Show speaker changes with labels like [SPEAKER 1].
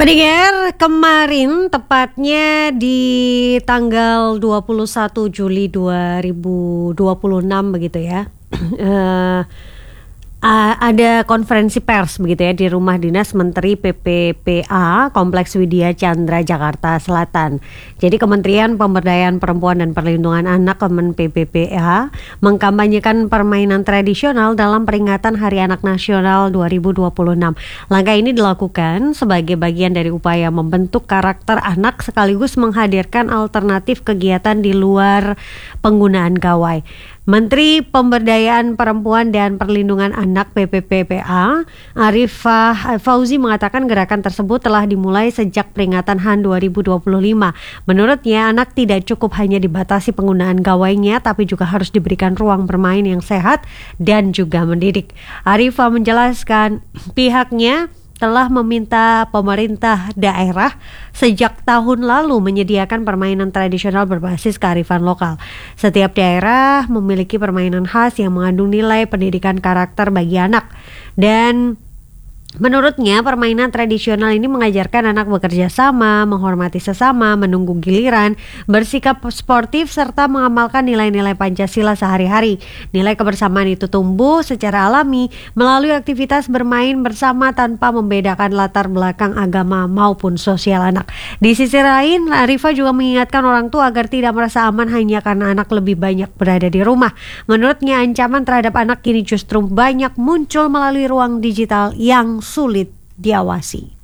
[SPEAKER 1] Pendengar, kemarin tepatnya di tanggal 21 Juli 2026 begitu ya. eh, ada konferensi pers begitu ya di Rumah Dinas Menteri PPPA Kompleks Widya Chandra Jakarta Selatan. Jadi Kementerian Pemberdayaan Perempuan dan Perlindungan Anak Kemen PPPA mengkampanyekan permainan tradisional dalam peringatan Hari Anak Nasional 2026. Langkah ini dilakukan sebagai bagian dari upaya membentuk karakter anak sekaligus menghadirkan alternatif kegiatan di luar penggunaan gawai. Menteri Pemberdayaan Perempuan dan Perlindungan Anak PPPA Arifah Fauzi mengatakan gerakan tersebut telah dimulai sejak peringatan HAN 2025. Menurutnya anak tidak cukup hanya dibatasi penggunaan gawainya tapi juga harus diberikan ruang bermain yang sehat dan juga mendidik. Arifah menjelaskan pihaknya telah meminta pemerintah daerah sejak tahun lalu menyediakan permainan tradisional berbasis kearifan lokal. Setiap daerah memiliki permainan khas yang mengandung nilai pendidikan karakter bagi anak. Dan menurutnya permainan tradisional ini mengajarkan anak bekerja sama, menghormati sesama, menunggu giliran, bersikap sportif serta mengamalkan nilai-nilai Pancasila sehari-hari. Nilai kebersamaan itu tumbuh secara alami melalui aktivitas bermain bersama tanpa membedakan latar belakang agama maupun sosial anak. Di sisi lain, Arifah juga mengingatkan orang tua agar tidak merasa aman hanya karena anak lebih banyak berada di rumah. Menurutnya ancaman terhadap anak kini justru banyak muncul melalui ruang digital yang sulit diawasi.